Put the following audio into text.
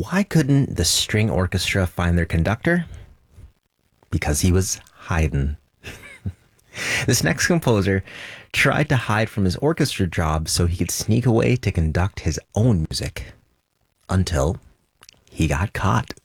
Why couldn't the string orchestra find their conductor? Because he was hiding. This next composer tried to hide from his orchestra job so he could sneak away to conduct his own music until he got caught.